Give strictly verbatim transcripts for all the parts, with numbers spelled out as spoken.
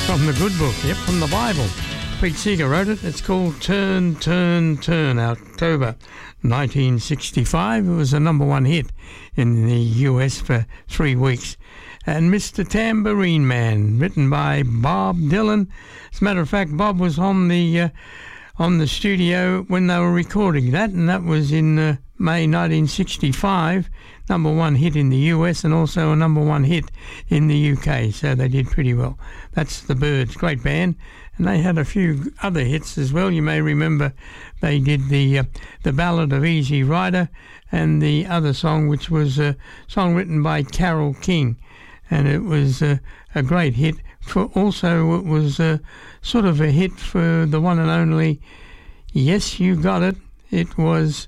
From the good book, yep, from the Bible. Pete Seeger wrote it. It's called Turn, Turn, Turn, October nineteen sixty-five. It was a number one hit in the U S for three weeks. And Mister Tambourine Man, written by Bob Dylan. As a matter of fact, Bob was on the uh, on the studio when they were recording that, and that was in uh, May nineteen sixty-five. Number one hit in the U S and also a number one hit in the U K, so they did pretty well. That's the Byrds, great band, and they had a few other hits as well. You may remember they did the uh, the Ballad of Easy Rider and the other song, which was a song written by Carole King, and it was uh, a great hit. For also, it was uh, sort of a hit for the one and only Yes, You Got It. It was...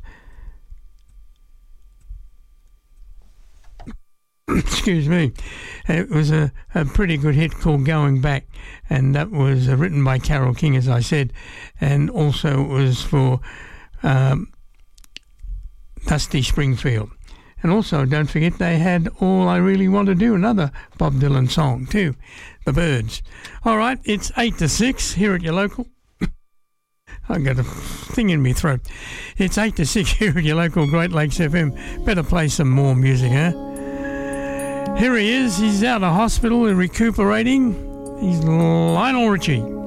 excuse me, it was a, a pretty good hit called Going Back, and that was uh, written by Carole King, as I said, and also it was for um, Dusty Springfield. And also, don't forget, they had All I Really Want to Do, another Bob Dylan song too, the Byrds. All right, it's eight to six here at your local. I got a thing in my throat. It's eight to six here at your local Great Lakes F M. Better play some more music, huh? Here he is. He's out of hospital and recuperating. He's Lionel Richie.